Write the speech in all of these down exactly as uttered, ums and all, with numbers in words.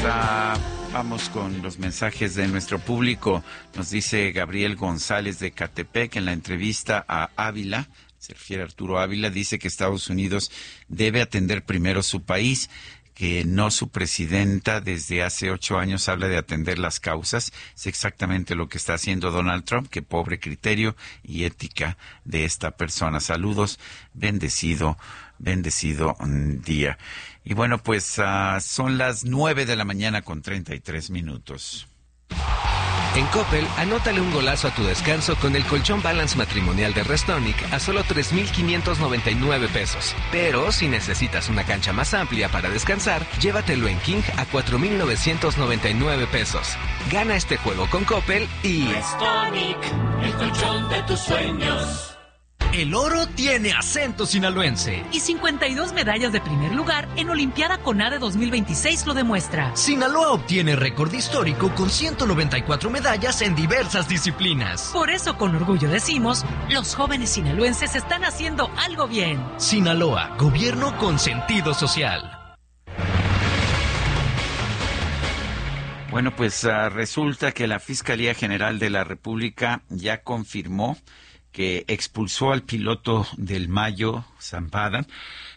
uh, vamos con los mensajes de nuestro público. Nos dice Gabriel González de Catepec en la entrevista a Ávila, se refiere a Arturo Ávila, dice que Estados Unidos debe atender primero su país, que no su presidenta desde hace ocho años habla de atender las causas. Es exactamente lo que está haciendo Donald Trump. Qué pobre criterio y ética de esta persona. Saludos, bendecido, bendecido día. Y bueno, pues uh, son las nueve de la mañana con treinta y tres minutos. En Coppel, anótale un golazo a tu descanso con el colchón Balance matrimonial de Restonic a solo tres mil quinientos noventa y nueve pesos. Pero si necesitas una cancha más amplia para descansar, llévatelo en King a cuatro mil novecientos noventa y nueve pesos. Gana este juego con Coppel y... Restonic, el colchón de tus sueños. El oro tiene acento sinaloense. Y cincuenta y dos medallas de primer lugar en Olimpiada CONADE dos mil veintiséis lo demuestra. Sinaloa obtiene récord histórico con ciento noventa y cuatro medallas en diversas disciplinas. Por eso con orgullo decimos, los jóvenes sinaloenses están haciendo algo bien. Sinaloa, gobierno con sentido social. Bueno, pues uh, resulta que la Fiscalía General de la República ya confirmó que expulsó al piloto del Mayo, Zambada,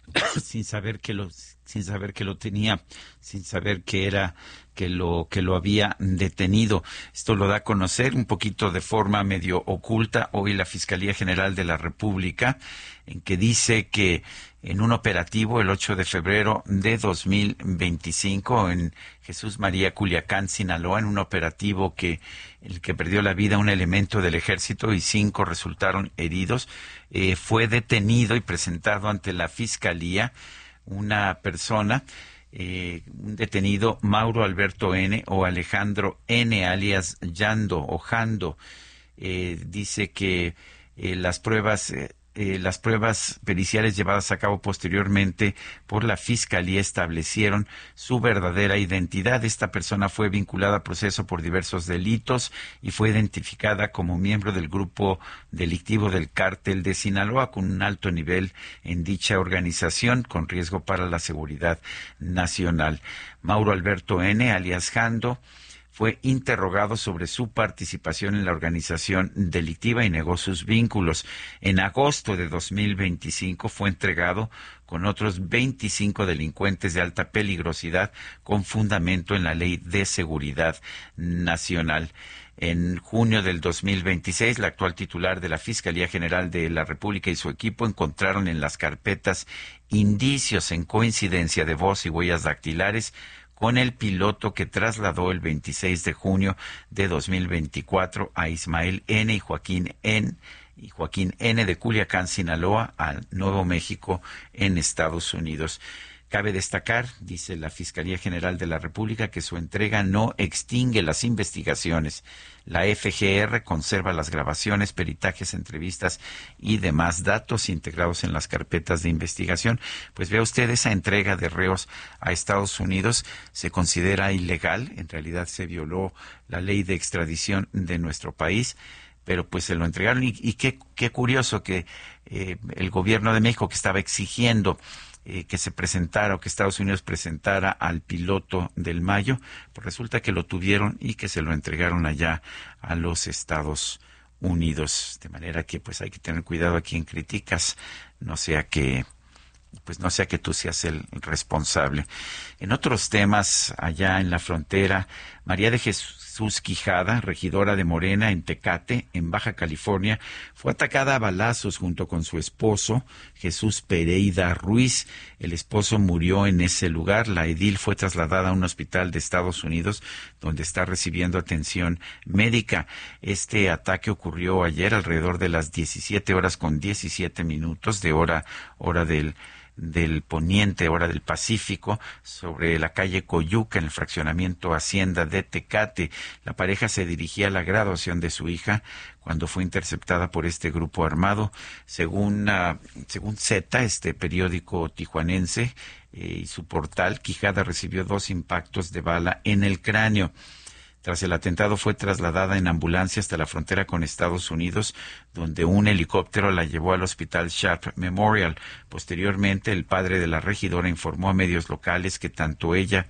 sin saber que lo, sin saber que lo tenía, sin saber que era, que lo, que lo había detenido. Esto lo da a conocer un poquito de forma medio oculta hoy la Fiscalía General de la República, en que dice que en un operativo el ocho de febrero de dos mil veinticinco en Jesús María, Culiacán, Sinaloa, en un operativo que el que perdió la vida un elemento del ejército y cinco resultaron heridos, eh, fue detenido y presentado ante la Fiscalía una persona, eh, un detenido Mauro Alberto N. o Alejandro N. alias Yando o Jando. Eh, dice que eh, las pruebas... Eh, Eh, las pruebas periciales llevadas a cabo posteriormente por la Fiscalía establecieron su verdadera identidad. Esta persona fue vinculada a proceso por diversos delitos y fue identificada como miembro del grupo delictivo del Cártel de Sinaloa con un alto nivel en dicha organización con riesgo para la seguridad nacional. Mauro Alberto N., alias Jando, fue interrogado sobre su participación en la organización delictiva y negó sus vínculos. En agosto de dos mil veinticinco fue entregado con otros veinticinco delincuentes de alta peligrosidad con fundamento en la Ley de Seguridad Nacional. En junio del dos mil veintiséis, la actual titular de la Fiscalía General de la República y su equipo encontraron en las carpetas indicios en coincidencia de voz y huellas dactilares con el piloto que trasladó el veintiséis de junio de dos mil veinticuatro a Ismael N. y Joaquín N. y Joaquín N. de Culiacán, Sinaloa, al Nuevo México en Estados Unidos. Cabe destacar, dice la Fiscalía General de la República, que su entrega no extingue las investigaciones. La F G R conserva las grabaciones, peritajes, entrevistas y demás datos integrados en las carpetas de investigación. Pues vea usted, esa entrega de reos a Estados Unidos se considera ilegal. En realidad se violó la ley de extradición de nuestro país, pero pues se lo entregaron. Y, y qué, qué curioso que eh, el gobierno de México, que estaba exigiendo Eh, que se presentara o que Estados Unidos presentara al piloto del Mayo, pues resulta que lo tuvieron y que se lo entregaron allá a los Estados Unidos. De manera que pues hay que tener cuidado a quien criticas, no sea que pues no sea que tú seas el responsable. En otros temas, allá en la frontera, María de Jesús Quijada, regidora de Morena en Tecate, en Baja California, fue atacada a balazos junto con su esposo, Jesús Pereira Ruiz. El esposo murió en ese lugar. La edil fue trasladada a un hospital de Estados Unidos, donde está recibiendo atención médica. Este ataque ocurrió ayer alrededor de las diecisiete horas con diecisiete minutos de hora, hora del del poniente, hora del Pacífico, sobre la calle Coyuca, en el fraccionamiento Hacienda de Tecate. La pareja se dirigía a la graduación de su hija cuando fue interceptada por este grupo armado. Según, uh, según Z, este periódico tijuanense eh, y su portal, Quijada recibió dos impactos de bala en el cráneo. Tras el atentado fue trasladada en ambulancia hasta la frontera con Estados Unidos, donde un helicóptero la llevó al Hospital Sharp Memorial. Posteriormente, el padre de la regidora informó a medios locales que tanto ella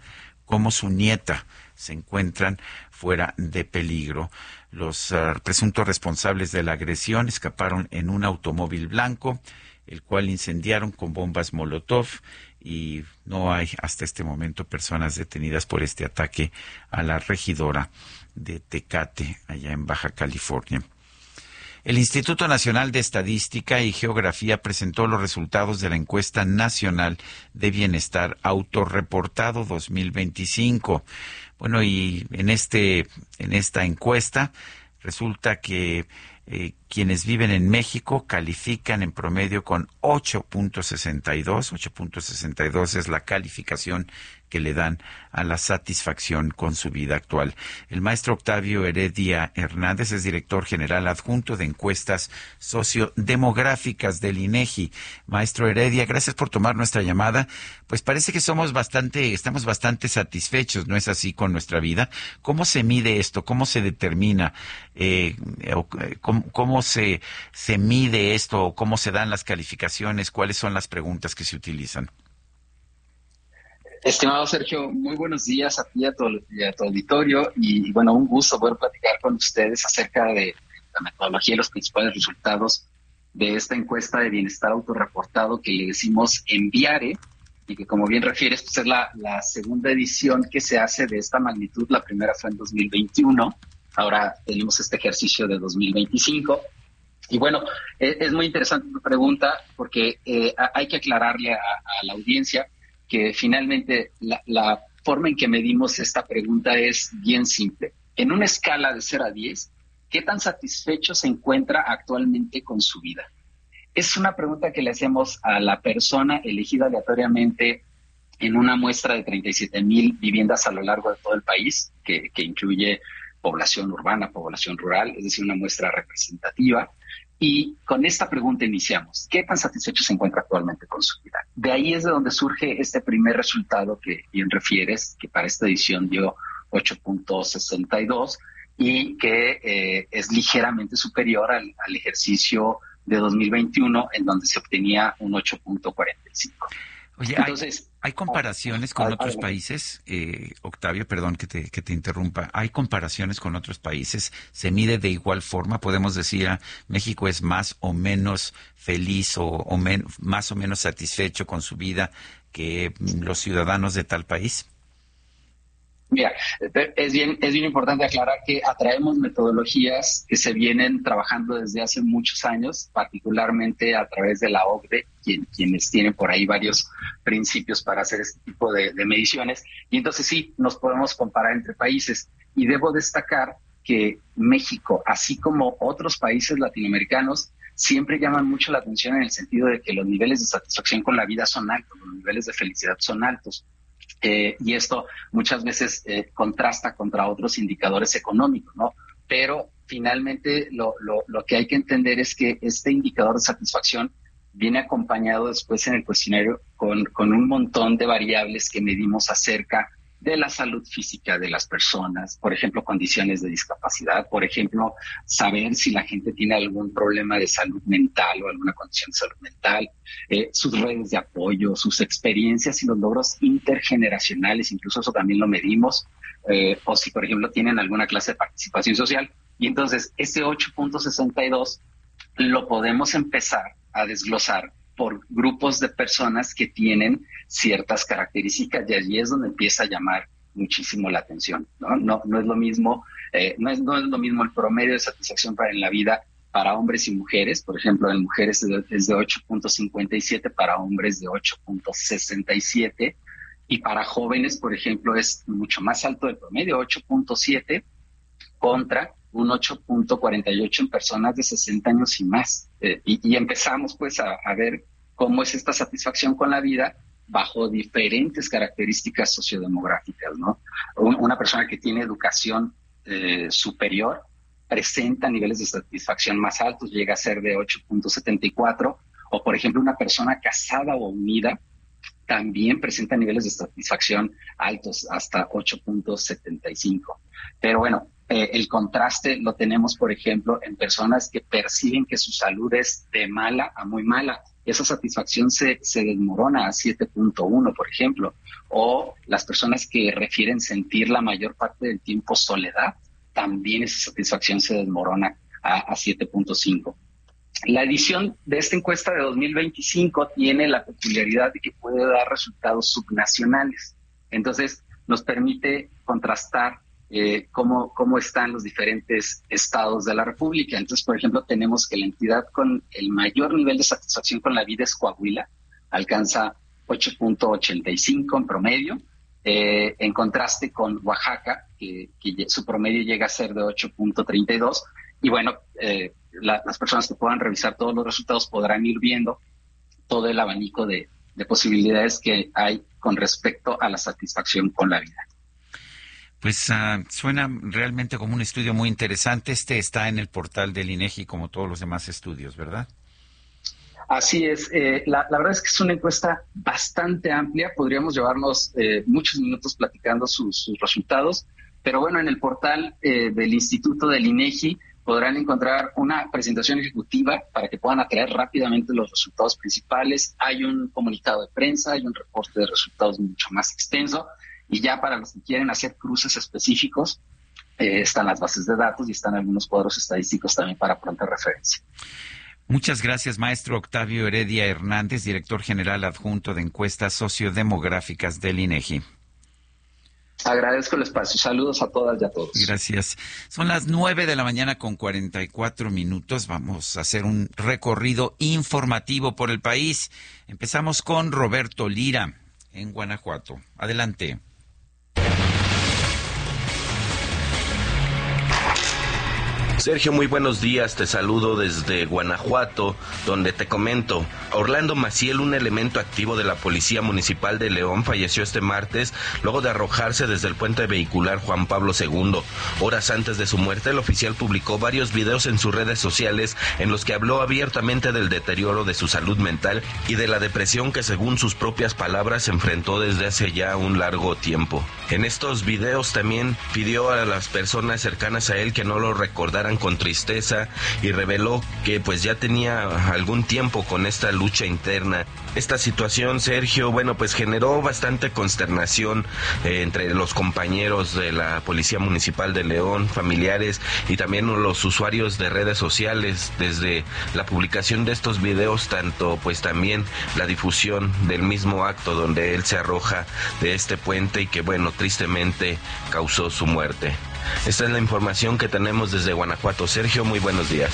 cómo su nieta se encuentran fuera de peligro. Los uh, presuntos responsables de la agresión escaparon en un automóvil blanco, el cual incendiaron con bombas Molotov, y no hay hasta este momento personas detenidas por este ataque a la regidora de Tecate, allá en Baja California. El Instituto Nacional de Estadística y Geografía presentó los resultados de la Encuesta Nacional de Bienestar Autorreportado dos mil veinticinco. Bueno, y en este en esta encuesta resulta que eh, quienes viven en México califican en promedio con ocho punto sesenta y dos. ocho punto sesenta y dos es la calificación que le dan a la satisfacción con su vida actual. El maestro Octavio Heredia Hernández es director general adjunto de encuestas sociodemográficas del INEGI. Maestro Heredia, gracias por tomar nuestra llamada. Pues parece que somos bastante, estamos bastante satisfechos, ¿no es así, con nuestra vida? ¿Cómo se mide esto? ¿Cómo se determina? Eh, ¿cómo, cómo se, se mide esto? ¿Cómo se dan las calificaciones? ¿Cuáles son las preguntas que se utilizan? Estimado Sergio, muy buenos días a ti y a tu, y a tu auditorio, y bueno, un gusto poder platicar con ustedes acerca de la metodología y los principales resultados de esta encuesta de bienestar autorreportado que le decimos Enviare, y que, como bien refieres, pues es la, la segunda edición que se hace de esta magnitud. La primera fue en dos mil veintiuno, ahora tenemos este ejercicio de dos mil veinticinco. Y bueno, es, es muy interesante tu pregunta, porque eh, hay que aclararle a, a la audiencia que finalmente la, la forma en que medimos esta pregunta es bien simple. En una escala de cero a diez, ¿qué tan satisfecho se encuentra actualmente con su vida? Es una pregunta que le hacemos a la persona elegida aleatoriamente en una muestra de treinta y siete mil viviendas a lo largo de todo el país, que, que incluye población urbana, población rural, es decir, una muestra representativa. Y con esta pregunta iniciamos. ¿Qué tan satisfecho se encuentra actualmente con su vida? De ahí es de donde surge este primer resultado que bien refieres, que para esta edición dio ocho punto sesenta y dos y que eh, es ligeramente superior al, al ejercicio de dos mil veintiuno, en donde se obtenía un ocho punto cuarenta y cinco. Oye, Entonces, ¿hay, ¿hay comparaciones con otros países? Eh, Octavio, perdón que te, que te interrumpa. ¿Hay comparaciones con otros países? ¿Se mide de igual forma? ¿Podemos decir a México es más o menos feliz o, o men, más o menos satisfecho con su vida que los ciudadanos de tal país? Mira, es bien, es bien importante aclarar que atraemos metodologías que se vienen trabajando desde hace muchos años, particularmente a través de la O C D E, quien, quienes tienen por ahí varios principios para hacer este tipo de, de mediciones. Y entonces sí, nos podemos comparar entre países. Y debo destacar que México, así como otros países latinoamericanos, siempre llaman mucho la atención en el sentido de que los niveles de satisfacción con la vida son altos, los niveles de felicidad son altos. Eh, y esto muchas veces eh, contrasta contra otros indicadores económicos, ¿no? Pero finalmente lo, lo, lo que hay que entender es que este indicador de satisfacción viene acompañado después en el cuestionario con, con un montón de variables que medimos acerca de la salud física de las personas, por ejemplo, condiciones de discapacidad, por ejemplo, saber si la gente tiene algún problema de salud mental o alguna condición de salud mental, eh, sus redes de apoyo, sus experiencias y los logros intergeneracionales, incluso eso también lo medimos, eh, o si, por ejemplo, tienen alguna clase de participación social. Y entonces, este ocho punto sesenta y dos lo podemos empezar a desglosar por grupos de personas que tienen ciertas características, y allí es donde empieza a llamar muchísimo la atención, ¿no? No, no es lo mismo, eh, no es, no es lo mismo el promedio de satisfacción para en la vida para hombres y mujeres. Por ejemplo, en mujeres es de ocho punto cincuenta y siete, para hombres de ocho punto sesenta y siete, y para jóvenes, por ejemplo, es mucho más alto el promedio, ocho punto siete contra un ocho punto cuarenta y ocho en personas de sesenta años y más. Eh, y, y empezamos pues a, a ver cómo es esta satisfacción con la vida bajo diferentes características sociodemográficas, ¿no? Un, una persona que tiene educación eh, superior presenta niveles de satisfacción más altos, llega a ser de ocho punto setenta y cuatro, o por ejemplo una persona casada o unida también presenta niveles de satisfacción altos, hasta ocho punto setenta y cinco. Pero bueno, eh, el contraste lo tenemos, por ejemplo, en personas que perciben que su salud es de mala a muy mala. esa satisfacción se, se desmorona a siete punto uno, por ejemplo. O las personas que refieren sentir la mayor parte del tiempo soledad, también esa satisfacción se desmorona a, a siete punto cinco. La edición de esta encuesta de dos mil veinticinco tiene la peculiaridad de que puede dar resultados subnacionales. Entonces, nos permite contrastar eh, cómo, cómo están los diferentes estados de la República. Entonces, por ejemplo, tenemos que la entidad con el mayor nivel de satisfacción con la vida es Coahuila, alcanza ocho punto ochenta y cinco en promedio, eh, en contraste con Oaxaca, que, que su promedio llega a ser de ocho punto treinta y dos. Y bueno, eh, la, las personas que puedan revisar todos los resultados podrán ir viendo todo el abanico de, de posibilidades que hay con respecto a la satisfacción con la vida. Pues uh, suena realmente como un estudio muy interesante. Este está en el portal del INEGI como todos los demás estudios, ¿verdad? Así es. Eh, la, la verdad es que es una encuesta bastante amplia. Podríamos llevarnos eh, muchos minutos platicando sus, sus resultados. Pero bueno, en el portal eh, del Instituto del INEGI podrán encontrar una presentación ejecutiva para que puedan atraer rápidamente los resultados principales. Hay un comunicado de prensa, hay un reporte de resultados mucho más extenso. Y ya para los que quieren hacer cruces específicos, eh, están las bases de datos y están algunos cuadros estadísticos también para pronta referencia. Muchas gracias, maestro Octavio Heredia Hernández, director general adjunto de encuestas sociodemográficas del INEGI. Agradezco el espacio. Saludos a todas y a todos. Gracias. Son las nueve de la mañana con cuarenta y cuatro minutos. Vamos a hacer un recorrido informativo por el país. Empezamos con Roberto Lira, en Guanajuato. Adelante. Sergio, muy buenos días, te saludo desde Guanajuato, donde te comento, Orlando Maciel, un elemento activo de la Policía Municipal de León, falleció este martes luego de arrojarse desde el puente vehicular Juan Pablo segundo. Horas antes de su muerte, el oficial publicó varios videos en sus redes sociales en los que habló abiertamente del deterioro de su salud mental y de la depresión que, según sus propias palabras, enfrentó desde hace ya un largo tiempo. En estos videos también pidió a las personas cercanas a él que no lo recordaran con tristeza y reveló que pues ya tenía algún tiempo con esta lucha interna. Esta situación, Sergio, bueno, pues generó bastante consternación eh, entre los compañeros de la Policía Municipal de León, familiares y también los usuarios de redes sociales. Desde la publicación de estos videos, tanto pues también la difusión del mismo acto donde él se arroja de este puente y que bueno, tristemente causó su muerte. Esta es la información que tenemos desde Guanajuato. Sergio, muy buenos días.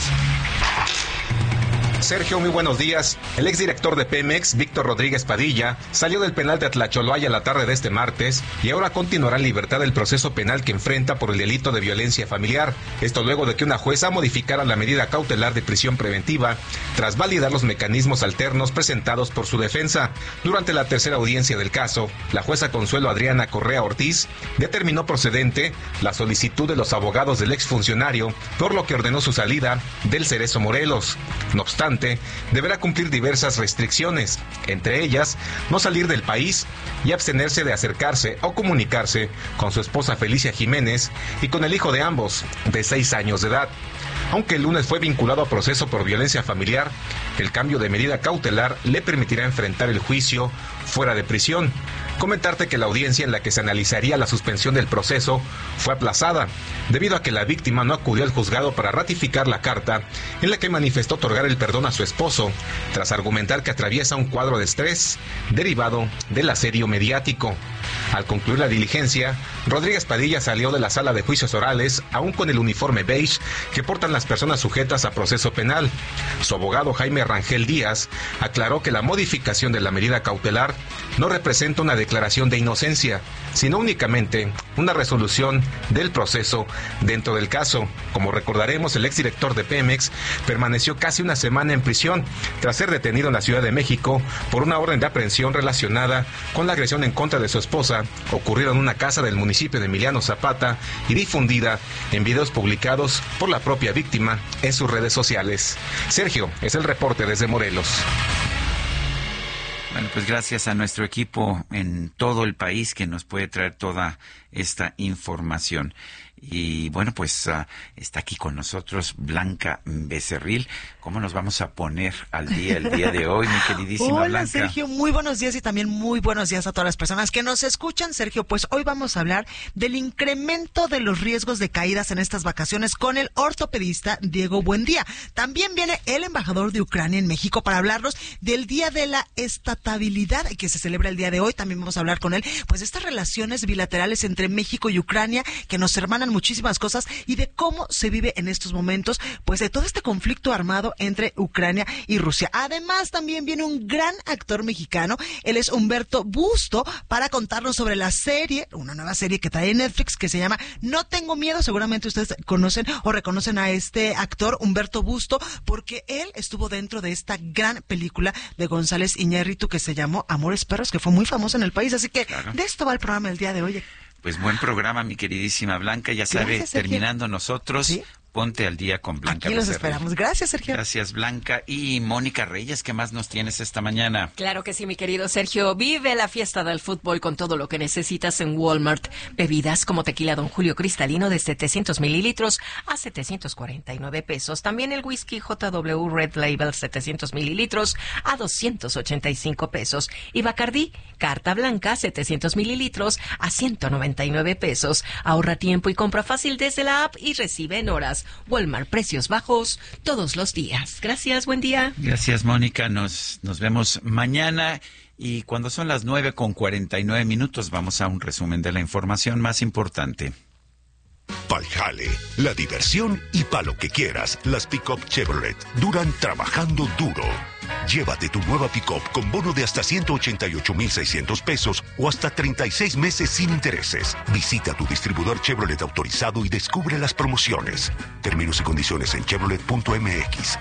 Sergio, muy buenos días. El exdirector de Pemex, Víctor Rodríguez Padilla, salió del penal de Atlacholoaya la tarde de este martes y ahora continuará en libertad el proceso penal que enfrenta por el delito de violencia familiar. Esto luego de que una jueza modificara la medida cautelar de prisión preventiva tras validar los mecanismos alternos presentados por su defensa. Durante la tercera audiencia del caso, la jueza Consuelo Adriana Correa Ortiz determinó procedente la solicitud de los abogados del exfuncionario, por lo que ordenó su salida del Cerezo Morelos. No obstante, deberá cumplir diversas restricciones, entre ellas no salir del país y abstenerse de acercarse o comunicarse con su esposa Felicia Jiménez y con el hijo de ambos, de seis años de edad. Aunque el lunes fue vinculado a proceso por violencia familiar, el cambio de medida cautelar le permitirá enfrentar el juicio fuera de prisión. Comentarte que la audiencia en la que se analizaría la suspensión del proceso fue aplazada, debido a que la víctima no acudió al juzgado para ratificar la carta en la que manifestó otorgar el perdón a su esposo, tras argumentar que atraviesa un cuadro de estrés derivado del asedio mediático. Al concluir la diligencia, Rodríguez Padilla salió de la sala de juicios orales, aún con el uniforme beige que portan las personas sujetas a proceso penal. Su abogado Jaime Rangel Díaz aclaró que la modificación de la medida cautelar no representa una declaración de inocencia, sino únicamente una resolución del proceso dentro del caso. Como recordaremos, el exdirector de Pemex permaneció casi una semana en prisión tras ser detenido en la Ciudad de México por una orden de aprehensión relacionada con la agresión en contra de su esposa, ocurrida en una casa del municipio de Emiliano Zapata y difundida en videos publicados por la propia víctima en sus redes sociales. Sergio, es el reporte desde Morelos. Bueno, pues gracias a nuestro equipo en todo el país que nos puede traer toda esta información. Y bueno, pues uh, está aquí con nosotros Blanca Becerril. ¿Cómo nos vamos a poner al día el día de hoy, mi queridísima Hola, Blanca? Sergio, muy buenos días y también muy buenos días a todas las personas que nos escuchan. Sergio, pues hoy vamos a hablar del incremento de los riesgos de caídas en estas vacaciones con el ortopedista Diego Buendía. También viene el embajador de Ucrania en México para hablarnos del Día de la Estatabilidad que se celebra el día de hoy. También vamos a hablar con él, pues, de estas relaciones bilaterales entre México y Ucrania que nos hermanan muchísimas cosas y de cómo se vive en estos momentos, pues, de todo este conflicto armado entre Ucrania y Rusia. Además, también viene un gran actor mexicano, él es Humberto Busto, para contarnos sobre la serie, una nueva serie que trae Netflix que se llama No Tengo Miedo. Seguramente ustedes conocen o reconocen a este actor, Humberto Busto, porque él estuvo dentro de esta gran película de González Iñárritu que se llamó Amores Perros, que fue muy famosa en el país. Así que claro, de esto va el programa el día de hoy. Pues buen programa, mi queridísima Blanca. Ya sabe, gracias, terminando nosotros, ¿sí? Ponte al día con Blanca. Aquí los esperamos. Gracias, Sergio. Gracias, Blanca. Y Mónica Reyes, ¿qué más nos tienes esta mañana? Claro que sí, mi querido Sergio. Vive la fiesta del fútbol con todo lo que necesitas en Walmart. Bebidas como tequila Don Julio cristalino de setecientos mililitros a setecientos cuarenta y nueve pesos. También el whisky J W Red Label setecientos mililitros a doscientos ochenta y cinco pesos. Y Bacardí, carta blanca setecientos mililitros a ciento noventa y nueve pesos. Ahorra tiempo y compra fácil desde la app y recibe en horas. Walmart, precios bajos todos los días. Gracias, buen día. Gracias, Mónica. Nos, nos vemos mañana. Y cuando son las nueve con cuarenta y nueve minutos, vamos a un resumen de la información más importante. Pa'l jale, la diversión y pa' lo que quieras, las pick-up Chevrolet duran trabajando duro. Llévate tu nueva pick-up con bono de hasta ciento ochenta y ocho mil seiscientos pesos o hasta treinta y seis meses sin intereses. Visita tu distribuidor Chevrolet autorizado y descubre las promociones. Términos y condiciones en chevrolet punto m x.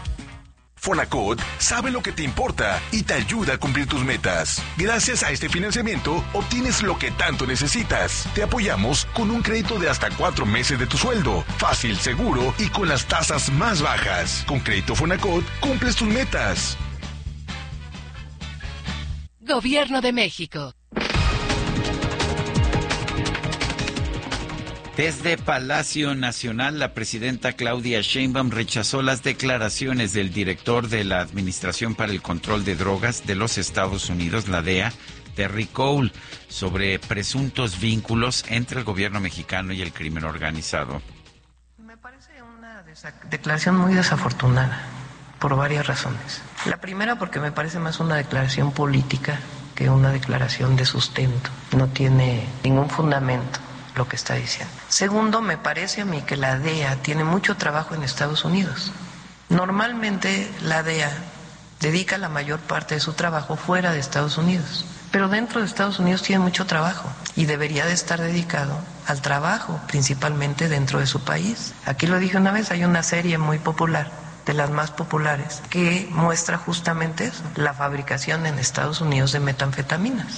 Fonacot sabe lo que te importa y te ayuda a cumplir tus metas. Gracias a este financiamiento, obtienes lo que tanto necesitas. Te apoyamos con un crédito de hasta cuatro meses de tu sueldo. Fácil, seguro y con las tasas más bajas. Con Crédito Fonacot, cumples tus metas. Gobierno de México. Desde Palacio Nacional, la presidenta Claudia Sheinbaum rechazó las declaraciones del director de la Administración para el Control de Drogas de los Estados Unidos, la D E A, Terry Cole, sobre presuntos vínculos entre el gobierno mexicano y el crimen organizado. Me parece una declaración muy desafortunada, por varias razones. La primera, porque me parece más una declaración política que una declaración de sustento. No tiene ningún fundamento lo que está diciendo. Segundo, me parece a mí que la D E A tiene mucho trabajo en Estados Unidos. Normalmente la D E A dedica la mayor parte de su trabajo fuera de Estados Unidos, pero dentro de Estados Unidos tiene mucho trabajo y debería de estar dedicado al trabajo, principalmente dentro de su país. Aquí lo dije una vez, hay una serie muy popular, de las más populares, que muestra justamente eso, la fabricación en Estados Unidos de metanfetaminas.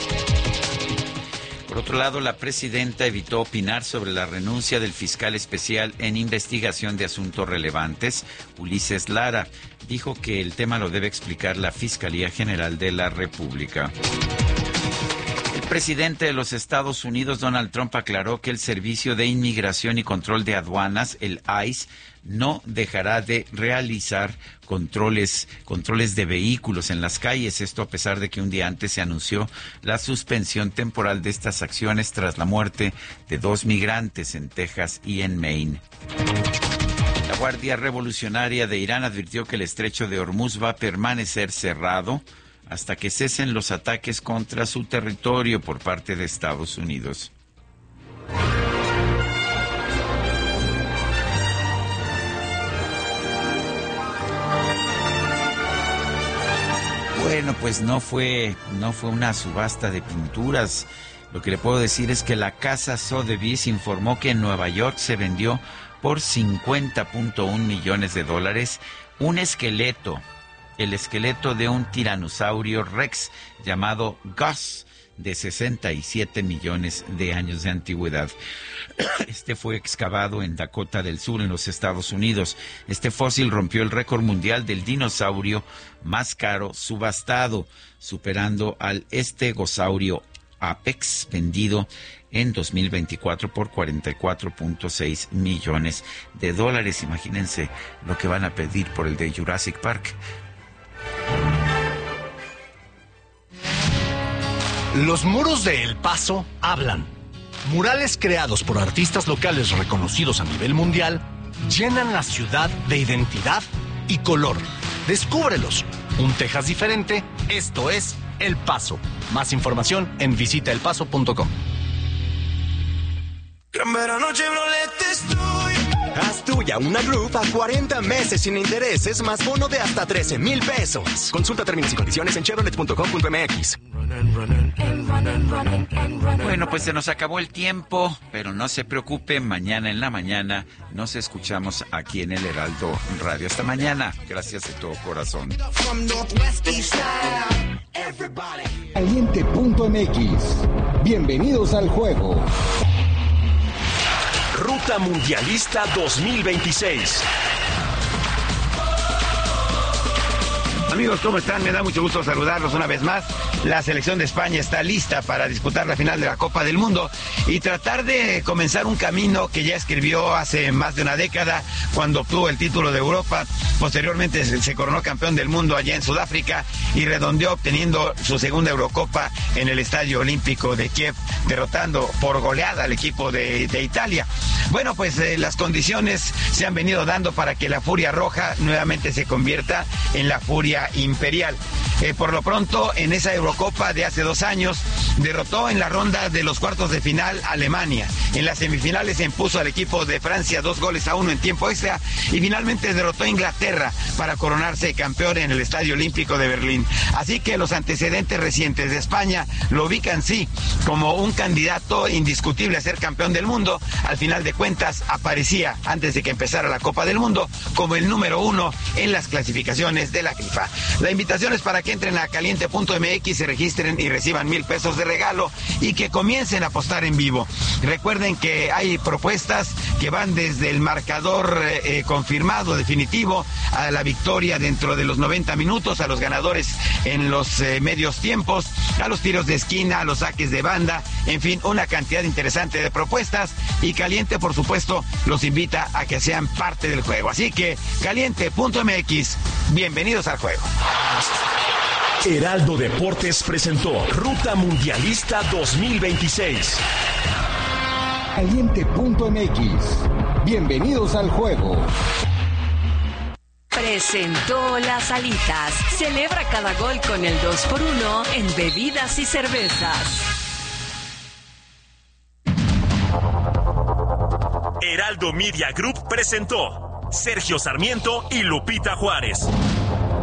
Por otro lado, la presidenta evitó opinar sobre la renuncia del fiscal especial en investigación de asuntos relevantes, Ulises Lara. Dijo que el tema lo debe explicar la Fiscalía General de la República. El presidente de los Estados Unidos, Donald Trump, aclaró que el Servicio de Inmigración y Control de Aduanas, el I C E, no dejará de realizar controles, controles de vehículos en las calles. Esto a pesar de que un día antes se anunció la suspensión temporal de estas acciones tras la muerte de dos migrantes en Texas y en Maine. La Guardia Revolucionaria de Irán advirtió que el estrecho de Hormuz va a permanecer cerrado hasta que cesen los ataques contra su territorio por parte de Estados Unidos. Bueno, pues no fue, no fue una subasta de pinturas. Lo que le puedo decir es que la casa Sotheby's informó que en Nueva York se vendió por cincuenta punto uno millones de dólares un esqueleto, el esqueleto de un tiranosaurio Rex llamado Gus, de sesenta y siete millones de años de antigüedad. Este fue excavado en Dakota del Sur, en los Estados Unidos. Este fósil rompió el récord mundial del dinosaurio más caro subastado, superando al estegosaurio Apex, vendido en dos mil veinticuatro por cuarenta y cuatro punto seis millones de dólares. Imagínense lo que van a pedir por el de Jurassic Park. Los muros de El Paso hablan. Murales creados por artistas locales reconocidos a nivel mundial llenan la ciudad de identidad y color. Descúbrelos. Un Texas diferente. Esto es El Paso. Más información en visita el paso punto com. Gran verano Chevrolet estoy. Haz tuya una Groove a cuarenta meses sin intereses más bono de hasta trece mil pesos. Consulta términos y condiciones en chevrolet punto com punto m x. Bueno, pues se nos acabó el tiempo, pero no se preocupe, mañana en la mañana nos escuchamos aquí en el Heraldo Radio. Hasta mañana, gracias de todo corazón. Caliente punto m x. Bienvenidos al juego. Ruta Mundialista dos mil veintiséis. Amigos, ¿cómo están? Me da mucho gusto saludarlos una vez más. La selección de España está lista para disputar la final de la Copa del Mundo y tratar de comenzar un camino que ya escribió hace más de una década cuando obtuvo el título de Europa. Posteriormente se coronó campeón del mundo allá en Sudáfrica y redondeó obteniendo su segunda Eurocopa en el Estadio Olímpico de Kiev, derrotando por goleada al equipo de, de Italia. Bueno, pues eh, las condiciones se han venido dando para que la Furia Roja nuevamente se convierta en la Furia Imperial. Eh, por lo pronto, en esa Eurocopa de hace dos años, derrotó en la ronda de los cuartos de final a Alemania. En las semifinales se impuso al equipo de Francia dos goles a uno en tiempo extra y finalmente derrotó a Inglaterra para coronarse campeón en el Estadio Olímpico de Berlín. Así que los antecedentes recientes de España lo ubican, sí, como un candidato indiscutible a ser campeón del mundo. Al final de cuentas, aparecía, antes de que empezara la Copa del Mundo, como el número uno en las clasificaciones de la FIFA. La invitación es para que entren a caliente punto m x, se registren y reciban mil pesos de regalo y que comiencen a apostar en vivo. Recuerden que hay propuestas que van desde el marcador eh, confirmado, definitivo, a la victoria dentro de los noventa minutos, a los ganadores en los eh, medios tiempos, a los tiros de esquina, a los saques de banda, en fin, una cantidad interesante de propuestas, y Caliente, por supuesto, los invita a que sean parte del juego. Así que caliente punto m x, bienvenidos al juego. Heraldo Deportes presentó Ruta Mundialista dos mil veintiséis. Caliente punto m x. Bienvenidos al juego. Presentó Las Alitas. Celebra cada gol con el dos por uno en bebidas y cervezas. Heraldo Media Group presentó Sergio Sarmiento y Lupita Juárez.